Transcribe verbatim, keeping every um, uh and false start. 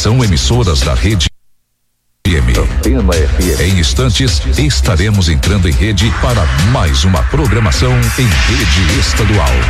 São emissoras da rede F M. Em instantes, estaremos entrando em rede para mais uma programação em rede estadual.